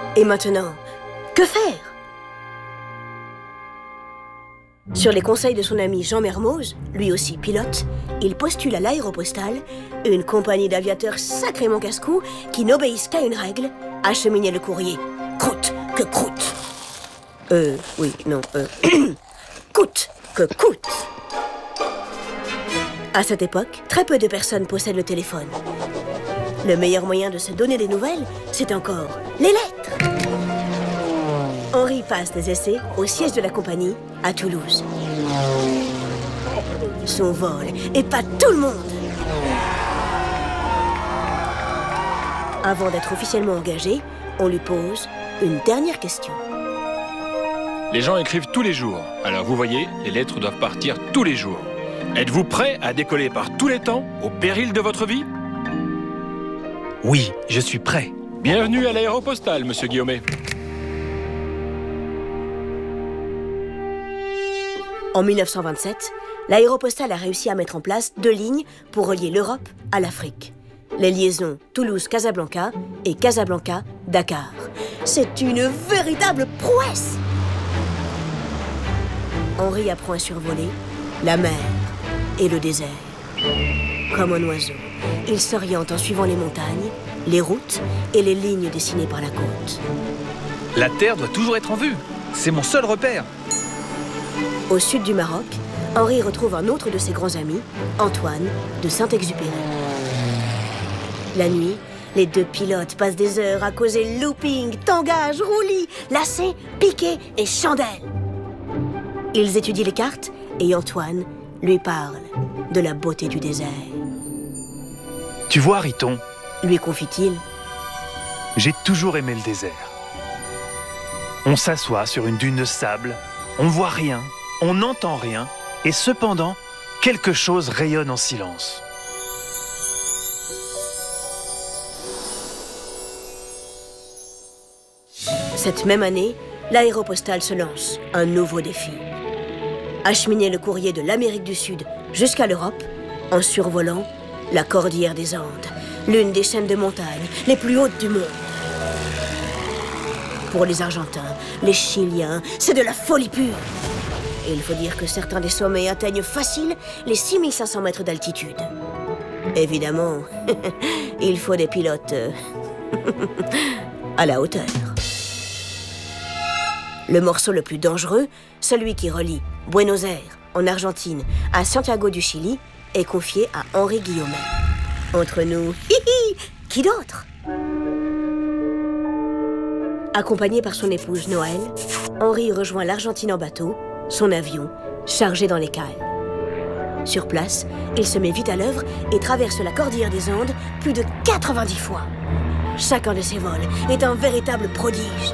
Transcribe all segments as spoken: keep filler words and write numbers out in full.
Et maintenant, que faire? Sur les conseils de son ami Jean Mermoz, lui aussi pilote, il postule à l'Aéropostale, une compagnie d'aviateurs sacrément casse-cou qui n'obéissent qu'à une règle, acheminer le courrier coûte que coûte. Euh, oui, non, euh... coûte que coûte. À cette époque, très peu de personnes possèdent le téléphone. Le meilleur moyen de se donner des nouvelles, c'est encore les lettres. Henri passe des essais au siège de la compagnie à Toulouse. Son vol épate tout le monde. Avant d'être officiellement engagé, on lui pose une dernière question. Les gens écrivent tous les jours. Alors vous voyez, les lettres doivent partir tous les jours. Êtes-vous prêt à décoller par tous les temps, au péril de votre vie? Oui, je suis prêt. Bienvenue à l'Aéropostale, monsieur Guillaumet. En mille neuf cent vingt-sept, l'Aéropostale a réussi à mettre en place deux lignes pour relier l'Europe à l'Afrique. Les liaisons Toulouse-Casablanca et Casablanca-Dakar. C'est une véritable prouesse! Henri apprend à survoler la mer et le désert. Comme un oiseau, il s'oriente en suivant les montagnes, les routes et les lignes dessinées par la côte. La terre doit toujours être en vue. C'est mon seul repère. Au sud du Maroc, Henri retrouve un autre de ses grands amis, Antoine de Saint-Exupéry. La nuit, les deux pilotes passent des heures à causer looping, tangage, roulis, lacets, piquets et chandelles. Ils étudient les cartes et Antoine lui parle de la beauté du désert. Tu vois, Riton, lui confie-t-il, j'ai toujours aimé le désert. On s'assoit sur une dune de sable, on voit rien, on n'entend rien, et cependant, quelque chose rayonne en silence. Cette même année, l'Aéropostale se lance un nouveau défi. Acheminer le courrier de l'Amérique du Sud jusqu'à l'Europe en survolant la Cordillère des Andes, l'une des chaînes de montagnes les plus hautes du monde. Pour les Argentins, les Chiliens, c'est de la folie pure. Et il faut dire que certains des sommets atteignent facile les six mille cinq cents mètres d'altitude. Évidemment, il faut des pilotes à la hauteur. Le morceau le plus dangereux, celui qui relie Buenos Aires, en Argentine, à Santiago du Chili, est confié à Henri Guillaumet. Entre nous, hihi, qui d'autre? Accompagné par son épouse Noël, Henri rejoint l'Argentine en bateau, son avion, chargé dans les cales. Sur place, il se met vite à l'œuvre et traverse la Cordillère des Andes plus de quatre-vingt-dix fois. Chacun de ses vols est un véritable prodige.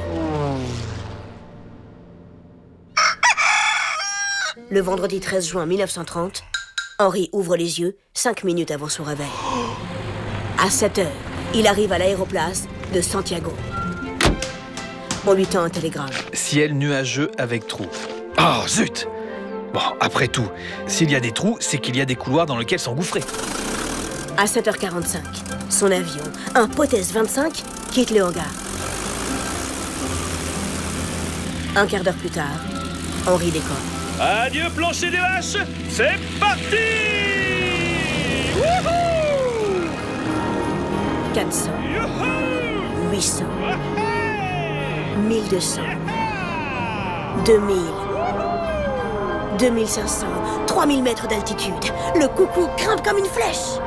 Le vendredi treize juin mille neuf cent trente, Henri ouvre les yeux cinq minutes avant son réveil. À sept heures, il arrive à l'aéroplace de Santiago. On lui tend un télégramme. Ciel nuageux avec trous. Oh, zut! Bon, après tout, s'il y a des trous, c'est qu'il y a des couloirs dans lesquels s'engouffrer. À sept heures quarante-cinq, son avion, un Potez vingt-cinq, quitte le hangar. Un quart d'heure plus tard, Henri décolle. Adieu plancher des vaches, c'est parti! Wouhou! quatre cents, huit cents, mille deux cents, deux mille, deux mille cinq cents, trois mille mètres d'altitude. Le coucou grimpe comme une flèche.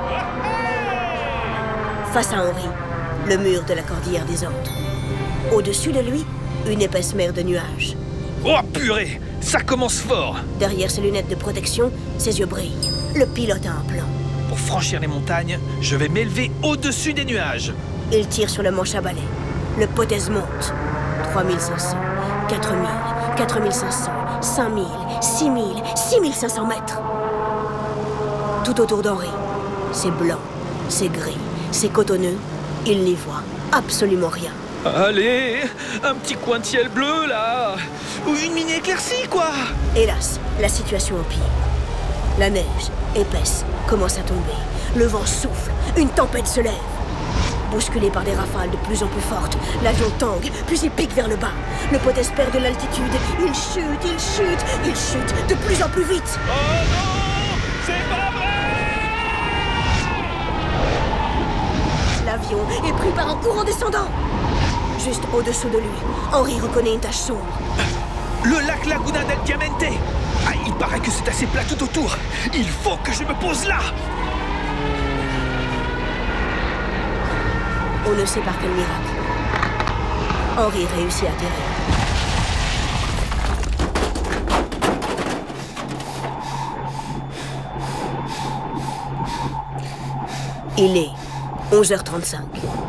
Face à Henri, le mur de la Cordillère des Andes. Au-dessus de lui, une épaisse mer de nuages. Oh purée! Ça commence fort! Derrière ses lunettes de protection, ses yeux brillent. Le pilote a un plan. Pour franchir les montagnes, je vais m'élever au-dessus des nuages. Il tire sur le manche à balai. Le Potez monte. trois mille cinq cents, quatre mille, quatre mille cinq cents, cinq mille, six mille, six mille cinq cents mètres. Tout autour d'Henri, c'est blanc, c'est gris, c'est cotonneux. Il n'y voit absolument rien. Allez, un petit coin de ciel bleu, là! Ou une mini éclaircie, quoi! Hélas, la situation empire. La neige, épaisse, commence à tomber. Le vent souffle, une tempête se lève. Bousculé par des rafales de plus en plus fortes, l'avion tangue, puis il pique vers le bas. Le Potez perd de l'altitude. Il chute, il chute, il chute de plus en plus vite. Oh non! C'est pas vrai! L'avion est pris par un courant descendant. Juste au-dessous de lui, Henry reconnaît une tache sombre. Le lac Laguna del Diamante. Ah, il paraît que c'est assez plat tout autour. Il faut que je me pose là. On ne sait par quel miracle. Henry réussit à atterrir. Il est onze heures trente-cinq.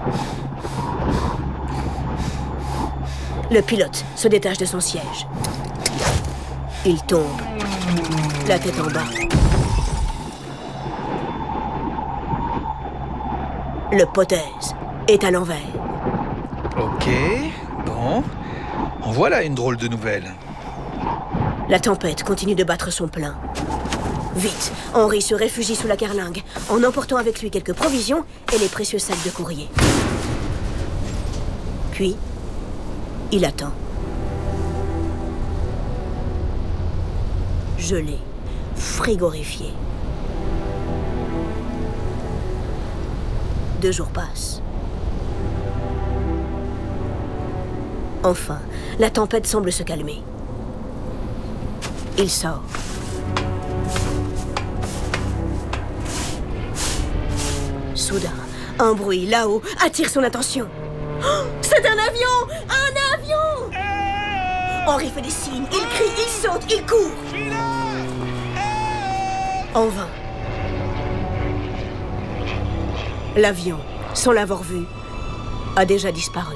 Le pilote se détache de son siège. Il tombe, la tête en bas. Le Potez est à l'envers. Ok, bon. En voilà une drôle de nouvelle. La tempête continue de battre son plein. Vite, Henry se réfugie sous la carlingue, en emportant avec lui quelques provisions et les précieux sacs de courrier. Puis, il attend. Gelé, frigorifié. Deux jours passent. Enfin, la tempête semble se calmer. Il sort. Soudain, un bruit là-haut attire son attention. Oh, c'est un avion! Un avion! Henry fait des signes, il crie, il saute, il court. En vain. L'avion, sans l'avoir vu, a déjà disparu.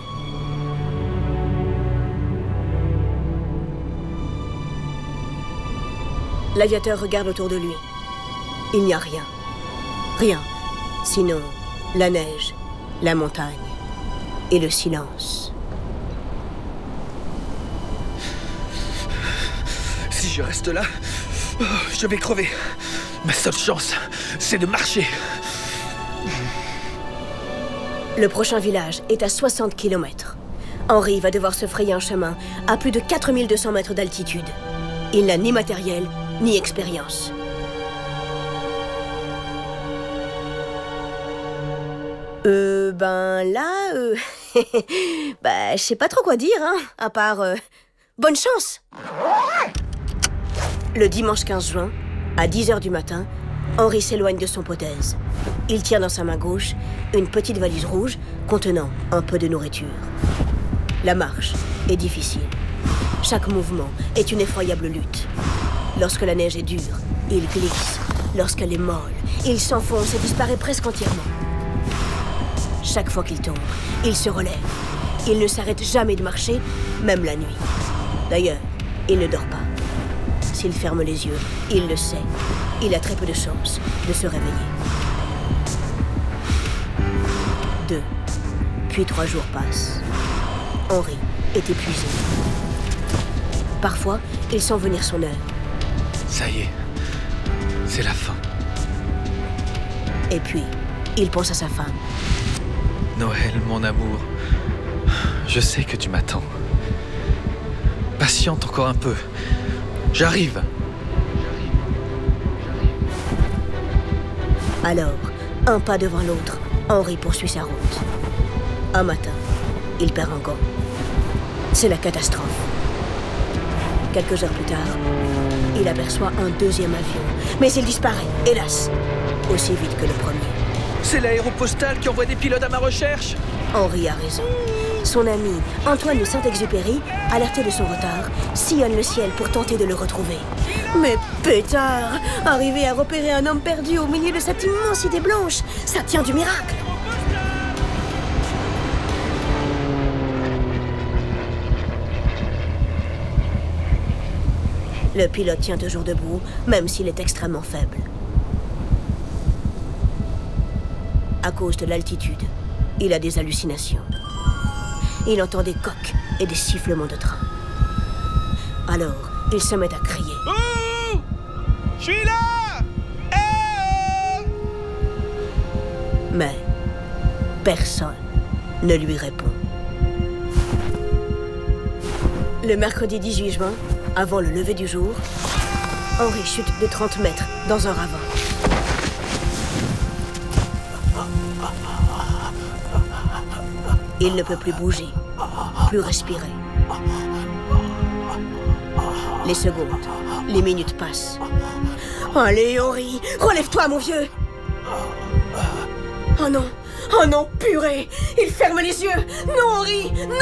L'aviateur regarde autour de lui. Il n'y a rien. Rien. Sinon, la neige, la montagne et le silence. Si je reste là, oh, je vais crever. Ma seule chance, c'est de marcher. Le prochain village est à soixante kilomètres. Henry va devoir se frayer un chemin à plus de quatre mille deux cents mètres d'altitude. Il n'a ni matériel, ni expérience. Euh, ben là, euh... bah, je sais pas trop quoi dire, hein, à part... Euh... Bonne chance! Le dimanche quinze juin, à dix heures du matin, Henry s'éloigne de son Potez. Il tient dans sa main gauche une petite valise rouge contenant un peu de nourriture. La marche est difficile. Chaque mouvement est une effroyable lutte. Lorsque la neige est dure, il glisse. Lorsqu'elle est molle, il s'enfonce et disparaît presque entièrement. Chaque fois qu'il tombe, il se relève. Il ne s'arrête jamais de marcher, même la nuit. D'ailleurs, il ne dort pas. S'il ferme les yeux, il le sait. Il a très peu de chances de se réveiller. Deux, puis trois jours passent. Henry est épuisé. Parfois, il sent venir son heure. Ça y est, c'est la fin. Et puis, il pense à sa femme. Noël, mon amour, je sais que tu m'attends. Patiente encore un peu. J'arrive. Alors, un pas devant l'autre, Henry poursuit sa route. Un matin, il perd un gant. C'est la catastrophe. Quelques heures plus tard, il aperçoit un deuxième avion. Mais il disparaît, hélas, aussi vite que le premier. C'est l'aéropostale qui envoie des pilotes à ma recherche. Henry a raison. Son ami, Antoine de Saint-Exupéry, alerté de son retard, sillonne le ciel pour tenter de le retrouver. Mais pétard! Arriver à repérer un homme perdu au milieu de cette immensité blanche, ça tient du miracle! Le pilote tient toujours debout, même s'il est extrêmement faible. À cause de l'altitude, il a des hallucinations. Il entend des coqs et des sifflements de train. Alors, il se met à crier. Oh! Je suis là! Eh! Mais personne ne lui répond. Le mercredi dix-huit juin, avant le lever du jour, Henri chute de trente mètres dans un ravin. Il ne peut plus bouger, plus respirer. Les secondes, les minutes passent. Allez, Henri, relève-toi, mon vieux! Oh non, oh non, purée! Il ferme les yeux! Non, Henri, non!